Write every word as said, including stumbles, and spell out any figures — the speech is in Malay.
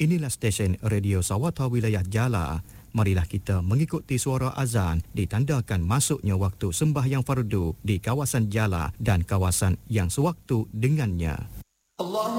Inilah stesen radio Sawata Wilayah Jala. Marilah kita mengikuti suara azan ditandakan masuknya waktu sembahyang fardu di kawasan Jala dan kawasan yang sewaktu dengannya. Allah